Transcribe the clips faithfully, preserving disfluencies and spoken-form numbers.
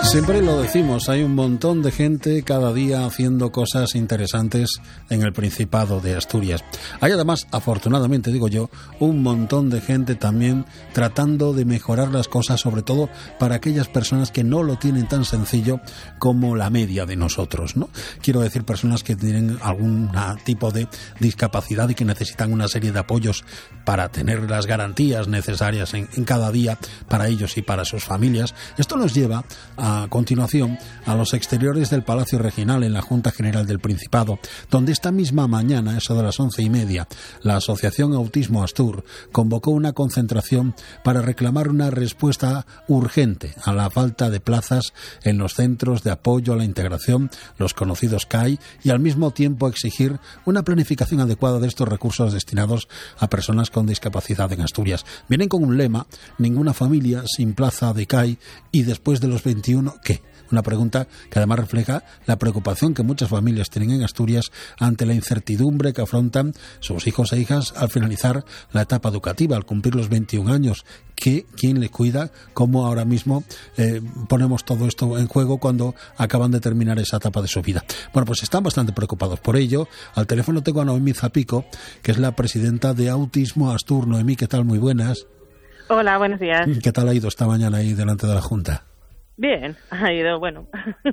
Siempre lo decimos, hay un montón de gente cada día haciendo cosas interesantes en el Principado de Asturias. Hay además, afortunadamente digo yo, un montón de gente también tratando de mejorar las cosas, sobre todo para aquellas personas que no lo tienen tan sencillo como la media de nosotros, ¿no? Quiero decir, personas que tienen algún tipo de discapacidad y que necesitan una serie de apoyos para tener las garantías necesarias en, en cada día para ellos y para sus familias. Esto nos lleva a A continuación, a los exteriores del Palacio Regional en la Junta General del Principado, donde esta misma mañana, eso de las once y media, la Asociación Autismo Astur convocó una concentración para reclamar una respuesta urgente a la falta de plazas en los centros de apoyo a la integración, los conocidos C A I, y al mismo tiempo exigir una planificación adecuada de estos recursos destinados a personas con discapacidad en Asturias. Vienen con un lema: ninguna familia sin plaza de C A I, y después de los veintiuno, ¿qué? Una pregunta que además refleja la preocupación que muchas familias tienen en Asturias ante la incertidumbre que afrontan sus hijos e hijas al finalizar la etapa educativa, al cumplir los veintiún años. ¿Qué? ¿Quién le cuida? ¿Cómo ahora mismo eh, ponemos todo esto en juego cuando acaban de terminar esa etapa de su vida? Bueno, pues están bastante preocupados por ello. Al teléfono tengo a Noemí Zapico, que es la presidenta de Autismo Astur. Noemí, ¿qué tal? Muy buenas. Hola, buenos días. ¿Qué tal ha ido esta mañana ahí delante de la Junta? Bien, ha ido, bueno,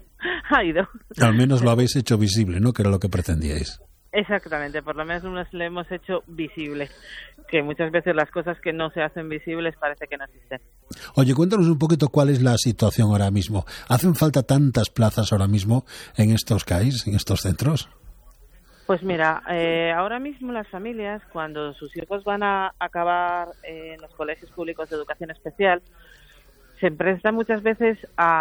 ha ido. Al menos lo habéis hecho visible, ¿no? Que era lo que pretendíais. Exactamente, por lo menos nos lo hemos hecho visible, que muchas veces las cosas que no se hacen visibles parece que no existen. Oye, cuéntanos un poquito cuál es la situación ahora mismo. ¿Hacen falta tantas plazas ahora mismo en estos C A Is, en estos centros? Pues mira, eh, ahora mismo las familias, cuando sus hijos van a acabar eh, en los colegios públicos de educación especial, se presta muchas veces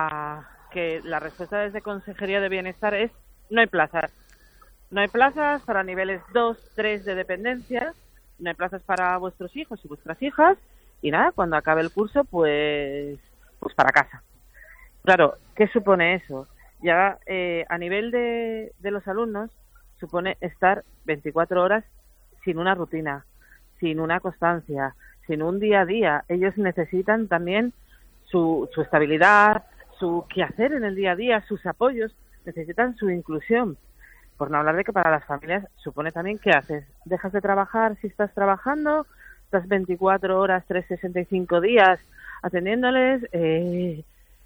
a que la respuesta desde Consejería de Bienestar es: no hay plazas. No hay plazas para niveles dos, tres de dependencia, no hay plazas para vuestros hijos y vuestras hijas, y nada, cuando acabe el curso, pues pues para casa. Claro, ¿qué supone eso? Ya eh, a nivel de, de los alumnos, supone estar veinticuatro horas sin una rutina, sin una constancia, sin un día a día. Ellos necesitan también Su, su estabilidad, su quehacer en el día a día, sus apoyos, necesitan su inclusión. Por no hablar de que para las familias supone también ¿qué haces? ¿Dejas de trabajar si estás trabajando? ¿Estás veinticuatro horas, trescientos sesenta y cinco días atendiéndoles? Eh,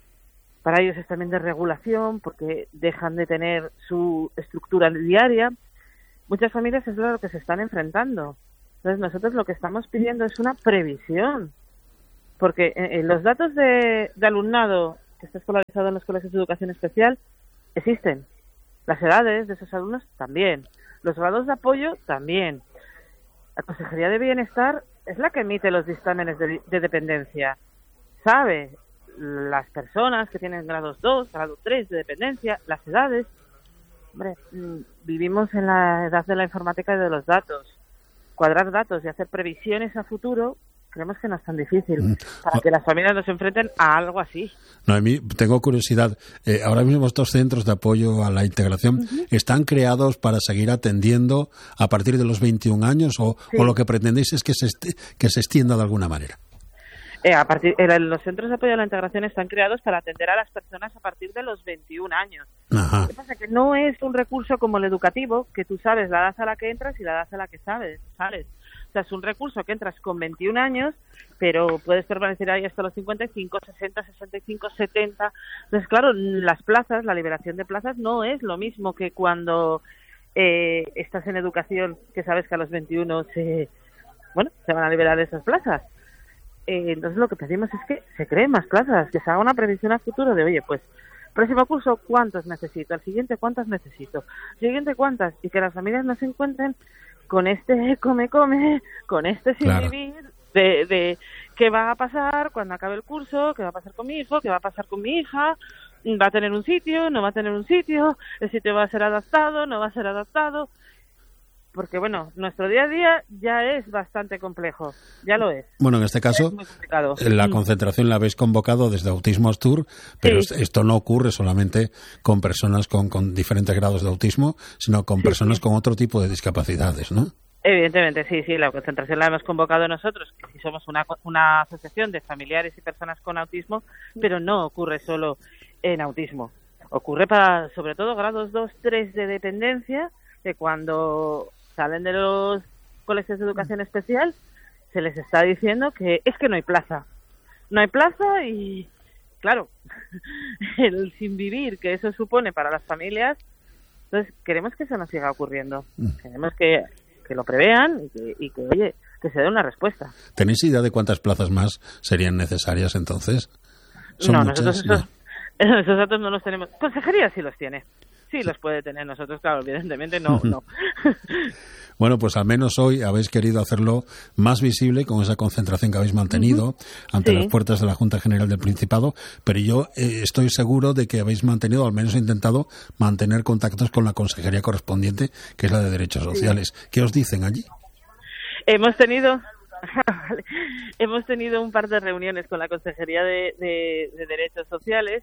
para ellos es también de regulación porque dejan de tener su estructura diaria. Muchas familias es lo que se están enfrentando. Entonces nosotros lo que estamos pidiendo es una previsión. Porque en los datos de, de alumnado que está escolarizado en los colegios de educación especial existen. Las edades de esos alumnos también. Los grados de apoyo también. La Consejería de Bienestar es la que emite los dictámenes de, de dependencia. Sabe las personas que tienen grados dos, grado tres de dependencia, las edades. Hombre, vivimos en la edad de la informática y de los datos. Cuadrar datos y hacer previsiones a futuro, creemos que no es tan difícil para que las familias no se enfrenten a algo así. Noemí, tengo curiosidad. Eh, ahora mismo estos centros de apoyo a la integración uh-huh. ¿están creados para seguir atendiendo a partir de los veintiún años o, sí. o lo que pretendéis es que se, est- que se extienda de alguna manera? Eh, a partir, eh, los centros de apoyo a la integración están creados para atender a las personas a partir de los veintiún años. Ajá. Lo que pasa es que no es un recurso como el educativo, que tú sabes la edad a la que entras y la edad a la que sabes, sales. O sea, es un recurso que entras con veintiún años, pero puedes permanecer ahí hasta los cincuenta y cinco, sesenta, sesenta y cinco, setenta. Entonces, claro, las plazas, la liberación de plazas no es lo mismo que cuando eh, estás en educación, que sabes que a los veintiuno se, bueno, se van a liberar esas plazas. Eh, entonces, lo que pedimos es que se creen más plazas, que se haga una previsión a futuro de, oye, pues, próximo curso, ¿cuántos necesito? Al siguiente, ¿cuántas necesito? Al siguiente, ¿cuántas? Y que las familias no se encuentren con este come-come, con este sin claro. vivir, de, de qué va a pasar cuando acabe el curso, qué va a pasar con mi hijo, qué va a pasar con mi hija, va a tener un sitio, no va a tener un sitio, el sitio va a ser adaptado, no va a ser adaptado, porque bueno, nuestro día a día ya es bastante complejo, ya lo es. Bueno, en este caso, la concentración la habéis convocado desde Autismo Astur, pero sí. esto no ocurre solamente con personas con, con diferentes grados de autismo, sino con sí, personas sí. con otro tipo de discapacidades, ¿no? Evidentemente, sí, sí, la concentración la hemos convocado nosotros, que sí somos una, una asociación de familiares y personas con autismo, pero no ocurre solo en autismo. Ocurre para, sobre todo, grados dos, tres de dependencia, que cuando salen de los colegios de educación especial se les está diciendo que es que no hay plaza. No hay plaza y, claro, el sin vivir que eso supone para las familias, entonces queremos que eso no siga ocurriendo. Queremos que, que lo prevean y que, y que, oye, que se dé una respuesta. ¿Tenéis idea de cuántas plazas más serían necesarias entonces? ¿Son no, muchas? nosotros esos, No. esos datos no los tenemos. Consejería sí los tiene. Sí, los puede tener. Nosotros, claro, evidentemente no. no. Bueno, pues al menos hoy habéis querido hacerlo más visible con esa concentración que habéis mantenido uh-huh. ante sí. las puertas de la Junta General del Principado, pero yo eh, estoy seguro de que habéis mantenido, al menos intentado, mantener contactos con la consejería correspondiente, que es la de Derechos Sociales. Sí. ¿Qué os dicen allí? Hemos tenido... Hemos tenido un par de reuniones con la Consejería de, de, de Derechos Sociales.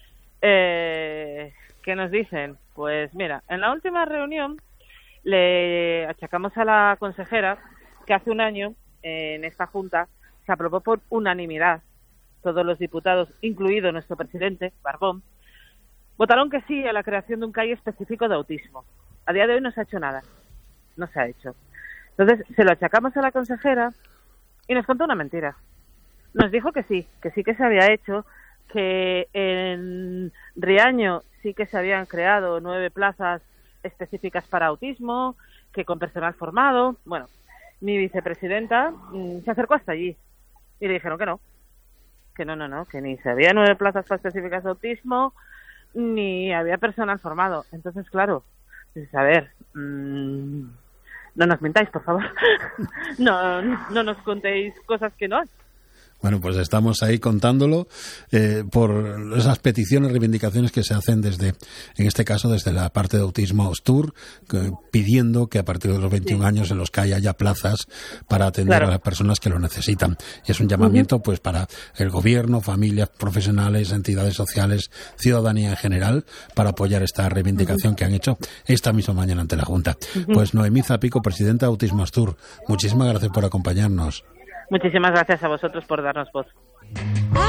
Eh, ¿Qué nos dicen? Pues mira, en la última reunión le achacamos a la consejera que hace un año eh, en esta Junta se aprobó por unanimidad. Todos los diputados, incluido nuestro presidente, Barbón, votaron que sí a la creación de un C A I específico de autismo. A día de hoy no se ha hecho nada. No se ha hecho. Entonces se lo achacamos a la consejera y nos contó una mentira. Nos dijo que sí, que sí que se había hecho, que en Riaño sí que se habían creado nueve plazas específicas para autismo, que con personal formado. Bueno, mi vicepresidenta mmm, se acercó hasta allí y le dijeron que no, que no, no, no, que ni se había nueve plazas específicas de autismo, ni había personal formado. Entonces, claro, pues, a ver... Mmm, no nos mintáis, por favor. no, no nos contéis cosas que no. Bueno, pues estamos ahí contándolo eh, por esas peticiones, reivindicaciones que se hacen desde, en este caso, desde la parte de Autismo Austur, que, pidiendo que a partir de los veintiún sí. años en los que haya ya plazas para atender claro. a las personas que lo necesitan. Y es un llamamiento, uh-huh. pues, para el gobierno, familias, profesionales, entidades sociales, ciudadanía en general, para apoyar esta reivindicación uh-huh. que han hecho esta misma mañana ante la Junta. Uh-huh. Pues Noemí Zapico, presidenta de Autismo Austur, muchísimas gracias por acompañarnos. Muchísimas gracias a vosotros por darnos voz.